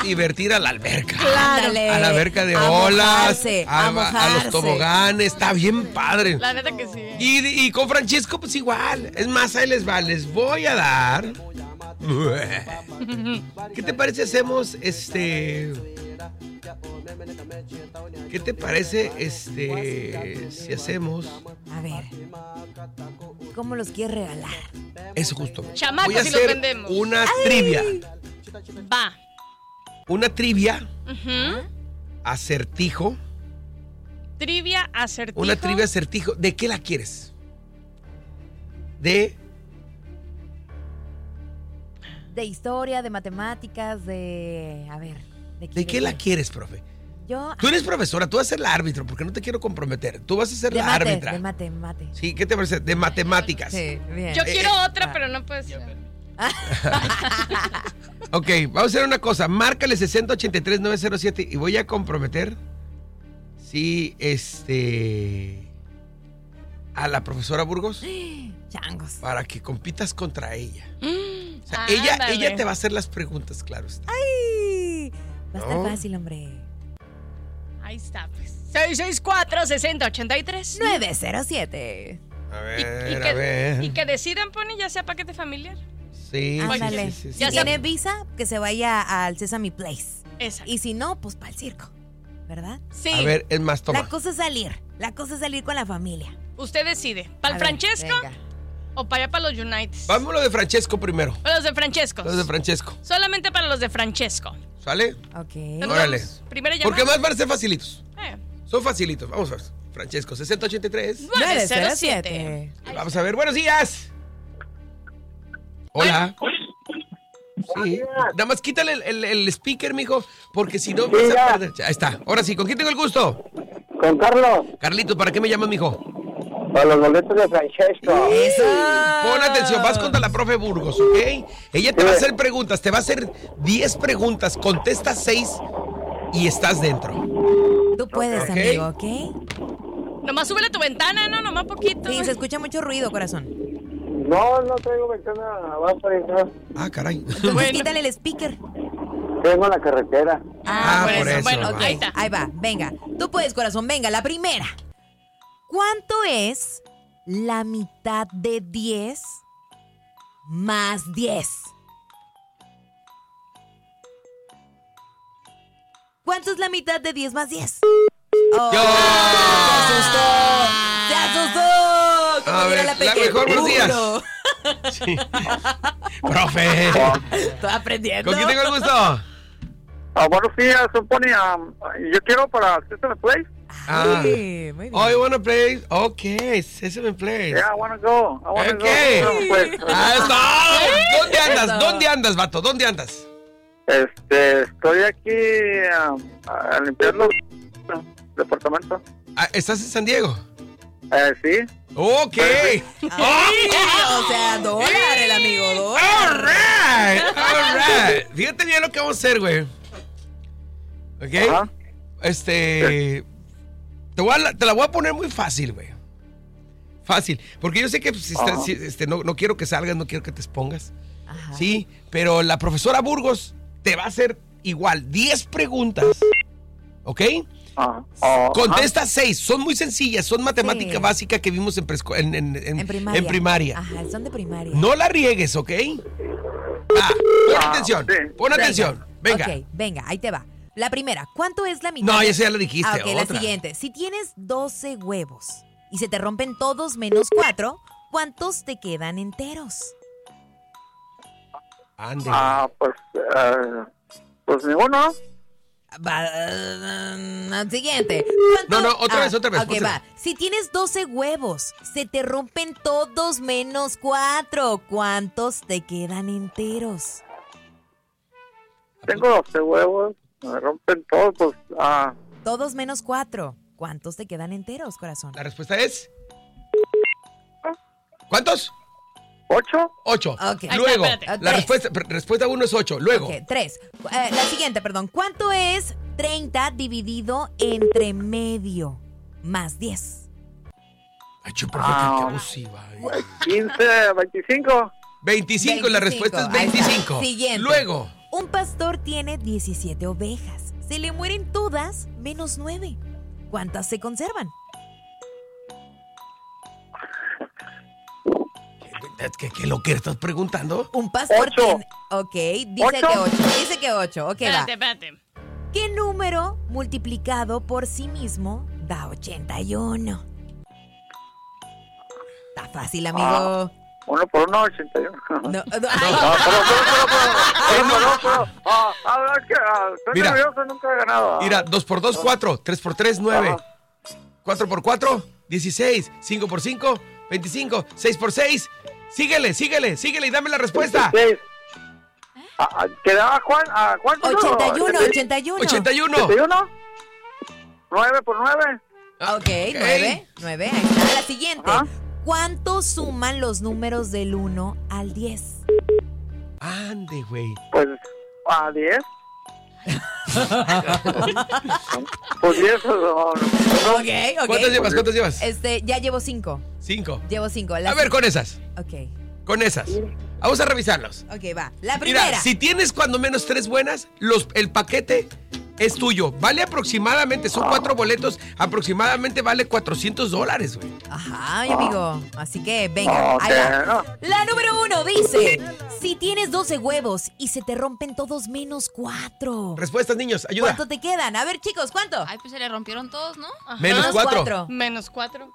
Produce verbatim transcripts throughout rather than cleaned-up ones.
divertir a la alberca. Claro. A la alberca de a olas, mojarse, a, a, a mojarse. los toboganes. Está bien padre. La neta que sí. Y, y con Francesco, pues igual. Es más, ahí les va. Les voy a dar. ¿Qué te parece hacemos este? ¿Qué te parece este si hacemos? A ver. ¿Cómo los quieres regalar? Eso justo. Chamacos, voy a y hacer los vendemos. una Ay. trivia. Va. Una trivia, Uh-huh. acertijo. Trivia, acertijo. Una trivia acertijo. ¿De qué la quieres? De De historia, de matemáticas, de... A ver. ¿De, ¿De qué la quieres, profe? Yo... Tú eres profesora, tú vas a ser la árbitro, porque no te quiero comprometer. Tú vas a ser De la mate, árbitra. de mate, mate. Sí, ¿qué te parece? De matemáticas. Sí, bien. Yo Eh, quiero eh, otra, ah. pero no puede ser. Ok, vamos a hacer una cosa. Márcale sesenta ochenta y tres nueve cero siete y voy a comprometer sí, este a la profesora Burgos Changos. para que compitas contra ella. O sea, Ah, ella, ándale. ella te va a hacer las preguntas, claro está. Ay, va a estar No. fácil, hombre. Ahí está, pues. seis seis cuatro, sesenta ochenta y tres. nueve cero siete. A Y, ver, y a que, ver. y que decidan, Pony, ya sea paquete familiar. Sí, Ándale. sí, sí, sí, sí. Ya Si sea- tiene visa, que se vaya al Sesame Place. Exacto. Y si no, pues para el circo. ¿Verdad? Sí, A ver, es más, toma. La cosa es salir. La cosa es salir con la familia. usted decide. ¿Para A el ver, Francesco venga. o para allá para los United? Vamos a lo de Francesco primero. Para los de Francesco. Los de Francesco. Solamente para los de Francesco. ¿Sale? Ok. Entonces, Órale. vamos, Primera llamada. Porque más van a ser facilitos. Eh, Son facilitos. Vamos a ver. Francesco, sesenta ochenta y tres. nueve cero siete. Vamos a ver. Buenos días. Hola. Sí. Nada más quítale el, el, el speaker, mijo, porque si no vas a perder. Ahí está. Ahora sí, ¿con quién tengo el gusto? Con Carlos, Carlito, ¿para qué me llamas, mijo? para los boletos de Francesco. ¡Eso! Pon atención, vas contra la profe Burgos, ¿ok? Ella te va a hacer preguntas, te va a hacer diez preguntas, contestas seis y estás dentro. Tú puedes, Ok. amigo, ¿ok? Nomás súbele tu ventana, ¿no? Nomás poquito. Sí, se escucha mucho ruido, corazón. No, no traigo ventana abajo, no. Ah, caray. Entonces Bueno. quítale el speaker. Tengo la carretera. Ah, por por eso. eso, Bueno, va. ahí está. Ahí va, venga. Tú puedes, corazón, venga, la primera. ¿Cuánto es la mitad de diez más diez? ¿Cuánto es la mitad de diez más diez? Oh, Yo. ¡Se asustó! ¡Se asustó! Como A diría ver, la pequeña. mejor, buenos días. Uno. Sí. Profe. Estoy aprendiendo. ¿Con quién tengo el gusto? Ah, buenos días, Pony. Um, yo quiero para System Place. Ah. Ay, muy bien. Oh, you wanna play? Ok, Sesame Place. Yeah, I wanna go. I wanna Ok. go. System Place. Ah, está. ¿Dónde andas? Eso. ¿Dónde andas, vato? ¿Dónde andas? Este, estoy aquí um, a limpiar los departamentos. Ah, ¿estás en San Diego? Eh, sí. Ok. Ah, o sea, dólar el amigo, dólar. All right, all right. Fíjate bien lo que vamos a hacer, güey. ¿Ok? Ajá. Este... Te, voy a la, te la voy a poner muy fácil, güey. Fácil. Porque yo sé que pues, si está- Ajá. si- este, no, no quiero que salgas, no quiero que te expongas. Ajá. Sí, pero la profesora Burgos te va a hacer igual diez preguntas. ¿Ok? Ajá. Oh, Contesta seis. Son muy sencillas. Son matemática Sí. básica que vimos en, presco- en, en- en- En primaria. en primaria. Ajá, son de primaria. No la riegues, ¿ok? Ah, pon Ah, atención. sí. Pon atención. Venga. Ok, venga, ahí te va. La primera, ¿cuánto es la mitad? No, de- esa ya la dijiste. Ah, ok, la otra. siguiente. Si tienes doce huevos y se te rompen todos menos cuatro, ¿cuántos te quedan enteros? Ande. Ah, pues, eh, pues ninguno. Va, uh, siguiente. No, no, otra vez, otra vez, Ok, pónsela. va. Si tienes doce huevos, se te rompen todos menos cuatro, ¿cuántos te quedan enteros? Tengo doce huevos. Me rompen todos, pues, ah, Todos menos cuatro, ¿cuántos te quedan enteros, corazón? La respuesta es... ¿Cuántos? ocho. Ocho. Ok. está, Luego, espérate. la Tres. respuesta, respuesta uno es ocho. Luego, Ok, tres. Eh, la siguiente, perdón. ¿Cuánto es treinta dividido entre medio más diez? ay, che, profe, qué- Ah. qué abusiva. eh. quince, veinticinco. veinticinco, la respuesta es Ahí está. veinticinco. Siguiente. Luego, Un pastor tiene diecisiete ovejas. Se le mueren todas menos nueve. ¿Cuántas se conservan? ¿Qué, qué lo que estás preguntando? Un pastor Ocho. tiene... Ok, dice ¿Ocho? que ocho. Dice que ocho. Ok, va. Espérate, espérate. ¿Qué número multiplicado por sí mismo da ochenta y uno? Está fácil, amigo. Uno por uno, ochenta y uno. No, no, ay, No, pero, pero, pero, pero, pero, pero, pero, ah, ah, es que, ah, estoy Mira. nervioso, nunca he ganado. Mira, dos por dos, cuatro. tres por tres, nueve. Ajá. cuatro por cuatro, dieciséis. cinco por cinco, veinticinco. seis por seis. Síguele, síguele, síguele y dame la respuesta. Seis. Ah, ah, ¿Quedaba Juan? ¿A cuánto? ochenta y uno, ochenta y uno. ochenta y uno. ¿ochenta y uno? ¿nueve por nueve? Ok, nueve, nueve. Ahí está. La siguiente. Ajá. ¿Cuánto suman los números del uno al diez? Ande, güey. Pues, ¿a diez? Pues diez, no, no. Ok, ok. ¿Cuántas llevas? ¿Cuántas llevas? Este, ya llevo cinco. Cinco. Llevo cinco. La A ver, si- con esas. Ok, Con esas. Vamos a revisarlos. ok, va. La primera. Mira, si tienes cuando menos tres buenas, los, el paquete es tuyo. Vale aproximadamente, son cuatro boletos, aproximadamente vale cuatrocientos dólares, güey. Ajá, mi amigo. Así que, venga, Ok, ahí va. no. La número uno dice: si tienes doce huevos y se te rompen todos menos cuatro, Respuestas, niños, ayuda. ¿cuánto te quedan? A ver, chicos, ¿cuánto? Ay, pues se le rompieron todos, ¿no? Ajá. Menos cuatro. Menos cuatro.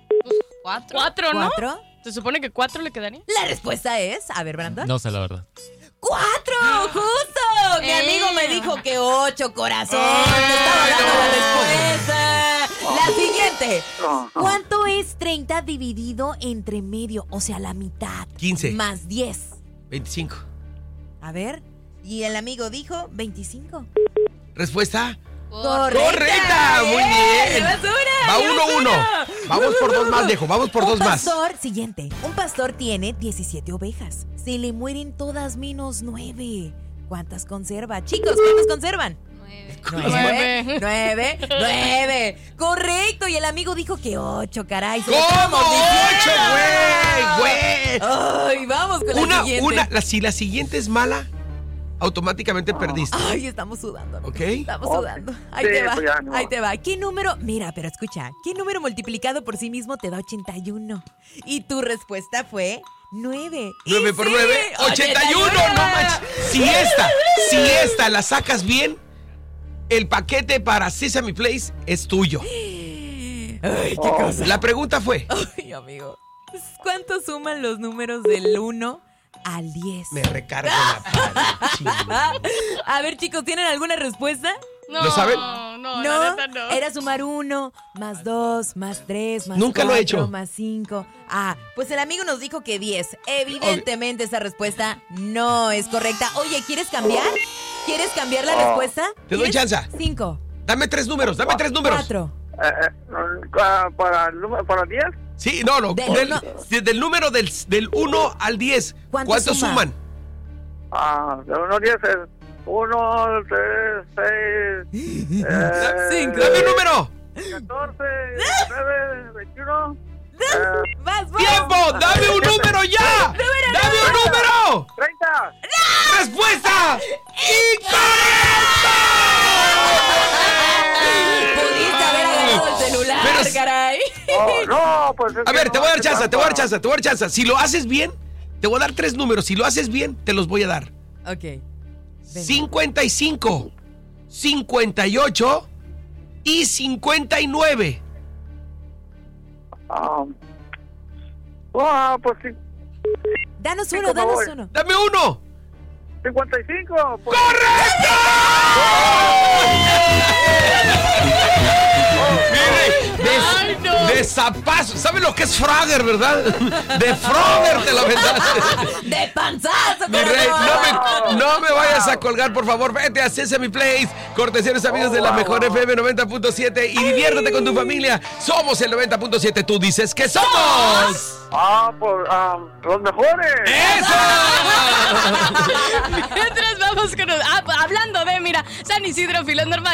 Cuatro. Cuatro, ¿no? ¿Cuatro? ¿Se supone que cuatro le quedaría? La respuesta es, a ver, Brandon. No sé, la verdad. ¡Cuatro! ¡Justo! Mi Eh. amigo me dijo que ocho, corazón. Ay, Me estaba dando no. la respuesta. La siguiente. No, no. ¿Cuánto es treinta dividido entre medio? O sea, la mitad. quince. Más diez. veinticinco. A ver. Y el amigo dijo veinticinco. ¿Respuesta? Correcta. ¡Correcta! Muy bien. ¡Llevas una! Va ¡Llevas uno, uno. una! Vamos por dos más, viejo. Vamos por Un dos más. pastor, siguiente. Un pastor tiene diecisiete ovejas. Se le mueren todas menos nueve. ¿Cuántas conserva? Chicos, ¿cuántas conservan? Nueve. Nueve. Nueve. Nueve. Nueve. Correcto. Y el amigo dijo que ocho, caray. Se lo ¿Cómo? estamos ¡Ocho, diciendo. güey! ¡Güey! Ay, vamos con la Una, siguiente. una, la, si la siguiente es mala, automáticamente perdiste. Ay, estamos sudando. amigo. ¿Ok? Estamos Ok. sudando. Ahí Sí, te va. pues ya, no. Ahí te va. ¿Qué número? Mira, pero escucha. ¿Qué número multiplicado por sí mismo te da ochenta y uno? Y tu respuesta fue nueve. nueve por nueve, ochenta y uno. No manches. Si esta, si esta la sacas bien, el paquete para Sesame Place es tuyo. Ay, qué Oh. cosa. La pregunta fue, Ay, amigo. ¿Cuánto suman los números del uno al diez? me recargo la padre, chingo. A ver, chicos, ¿tienen alguna respuesta? No, ¿Lo saben? No, No, la neta no. era sumar uno, más dos, más tres, más Nunca lo cuatro, he hecho. más cinco. Ah, pues el amigo nos dijo que diez. Evidentemente esa respuesta no es correcta. Oye, ¿quieres cambiar? ¿Quieres cambiar la respuesta? Te doy ¿Quieres? chance. Cinco, Dame tres números, dame tres números. cuatro. Eh, eh, ah, ¿Para el número, para diez? Sí, no, no. Del Del, uno- de- del número del, del uno al diez, ¿Cuánto ¿cuántos suma? suman? Ah, de uno a diez es uno, tres, seis, eh, Cinco. Dame un número. catorce, diecinueve, veintiuno. Eh, ¡Vas, vas! ¡Tiempo! ¡Dame un número ya! ¡Dame un número! treinta. ¡Respuesta! Pudiste haber agarrado el celular, Pero es- caray. Oh, no, pues es A que ver, no te voy a dar hace chance, te voy a dar trampa. chance, te voy a dar chance. Si lo haces bien, te voy a dar tres números. Si lo haces bien, te los voy a dar. Ok. Venga. cincuenta y cinco, cincuenta y ocho y cincuenta y nueve. Ah, ah, pues sí, Danos Cinco, uno, por danos favor. uno. ¡Dame uno! cincuenta y cinco. Pues, Mire, de, Ay, no. de zapazo. ¿Sabes lo que es Frogger, verdad? De Frogger te lo aventaste. ¡De panzazo, Mi rey, no me, no me vayas a colgar, por favor. Vete a Sesame Place. Cortesía de los amigos de la mejor F M noventa punto siete y diviértete con tu familia. Somos el noventa punto siete. Tú dices que somos. ah, pues ah, los mejores. ¡Eso! Mientras vamos con... Ah, hablando de, mira, San Isidro Filos Normales.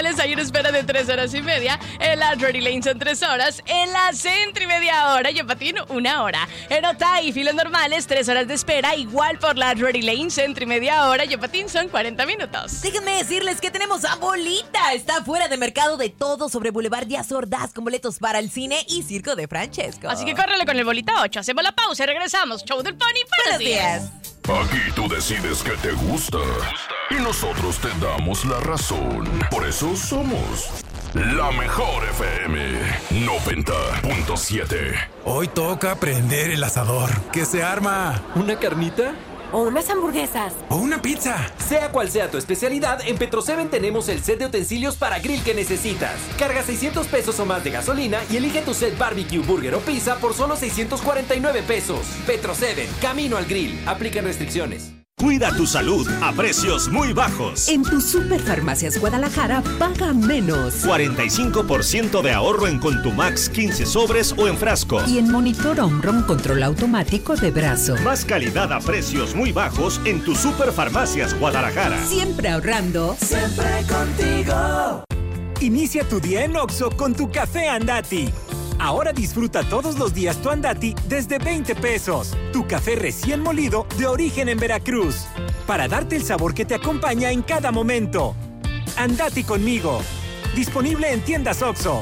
normales hay una espera de tres horas y media. En la Drury Lane son tres horas. En la Sentry media hora y en Patín una hora. En Otay y filas normales tres horas de espera. Igual por la Drury Lane, Sentry media hora y en Patín son cuarenta minutos. Déjenme decirles que tenemos a Bolita. Está fuera de mercado de todo sobre Boulevard Díaz Ordaz con boletos para el cine y Circo de Francesco. Así que córrele con el Bolita ocho. Hacemos la pausa y regresamos. Show del Pony. Buenos días. Aquí tú decides qué te gusta y nosotros te damos la razón. Por eso somos la mejor F M noventa punto siete. Hoy toca prender el asador. ¿Qué se arma? ¿Una carnita? O unas hamburguesas. O una pizza. Sea cual sea tu especialidad, en Petro Seven tenemos el set de utensilios para grill que necesitas. Carga seiscientos pesos o más de gasolina y elige tu set barbecue, burger o pizza por solo seiscientos cuarenta y nueve pesos. Petro Seven, camino al grill. Aplican restricciones. Cuida tu salud a precios muy bajos. En tu Superfarmacias Guadalajara paga menos. cuarenta y cinco por ciento de ahorro en Contumax quince sobres o en frasco. Y en Monitor Omron control automático de brazo. Más calidad a precios muy bajos en tu Superfarmacias Guadalajara. Siempre ahorrando. Siempre contigo. Inicia tu día en Oxxo con tu café Andati. Ahora disfruta todos los días tu Andati desde veinte pesos. Tu café recién molido de origen en Veracruz. Para darte el sabor que te acompaña en cada momento. Andati conmigo. Disponible en tiendas Oxxo.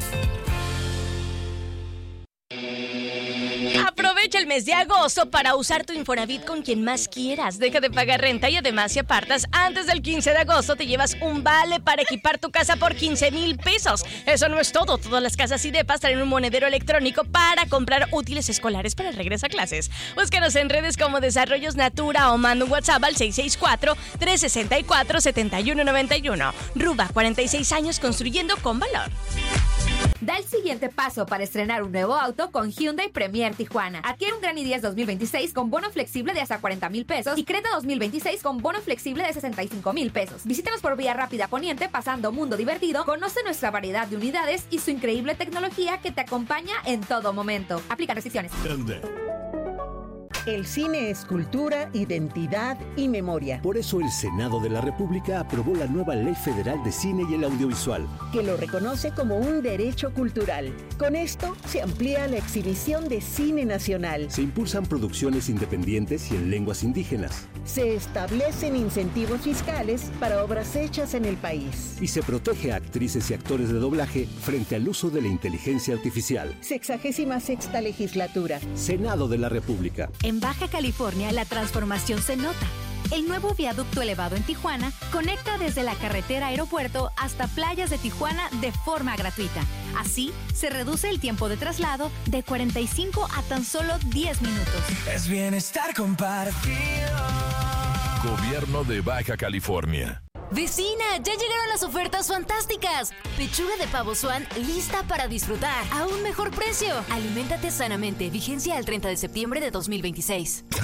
Aprovecha el mes de agosto para usar tu Infonavit con quien más quieras. Deja de pagar renta y además si apartas antes del quince de agosto te llevas un vale para equipar tu casa por quince mil pesos. Eso no es todo. Todas las casas y depas traen un monedero electrónico para comprar útiles escolares para el regreso a clases. Búscanos en redes como Desarrollos Natura o manda un WhatsApp al seis seis cuatro, tres seis cuatro, siete uno nueve uno. Ruba, cuarenta y seis años construyendo con valor. Da el siguiente paso para estrenar un nuevo auto con Hyundai Premier Tijuana. Adquiere un Gran i diez dos mil veintiséis con bono flexible de hasta cuarenta mil pesos y Creta dos mil veintiséis con bono flexible de sesenta y cinco mil pesos. Visítanos por Vía Rápida Poniente pasando Mundo Divertido. Conoce nuestra variedad de unidades y su increíble tecnología que te acompaña en todo momento. Aplica restricciones. El cine es cultura, identidad y memoria. Por eso el Senado de la República aprobó la nueva Ley Federal de Cine y el Audiovisual, que lo reconoce como un derecho cultural. Con esto se amplía la exhibición de cine nacional. Se impulsan producciones independientes y en lenguas indígenas. Se establecen incentivos fiscales para obras hechas en el país. Y se protege a actrices y actores de doblaje frente al uso de la inteligencia artificial. Sexagésima sexta legislatura. Senado de la República. En Baja California, la transformación se nota. El nuevo viaducto elevado en Tijuana conecta desde la carretera aeropuerto hasta playas de Tijuana de forma gratuita. Así, se reduce el tiempo de traslado de cuarenta y cinco a tan solo diez minutos. Es bienestar compartido. Gobierno de Baja California. Vecina, ya llegaron las ofertas fantásticas. Pechuga de pavo Swan lista para disfrutar a un mejor precio. Aliméntate sanamente. Vigencia al treinta de septiembre de dos mil veintiséis.